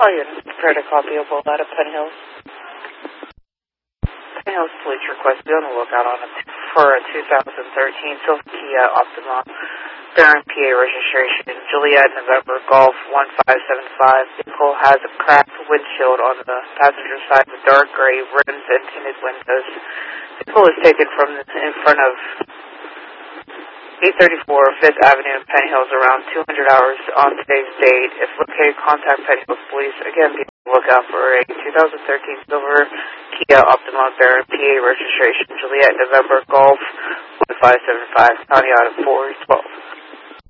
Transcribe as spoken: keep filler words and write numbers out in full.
All units prepared a copy of all that at Penn Hills. Penn Hills Police request be on the lookout on a, for a two thousand thirteen Silver Kia Optima, Barron, P A registration, Juliet, November, Golf one five seven five. Vehicle has a cracked windshield on the passenger side with dark gray rims and tinted windows. Vehicle is taken from in front of eight thirty-four Fifth Avenue in Penn Hills around two hundred hours on today's date. If located, contact Penn Hills Police. Again, be on the lookout for a two thousand thirteen Silver Kia Optima, Barron, P A registration, Juliet, November, Golf one five seven five, County Auto four twelve.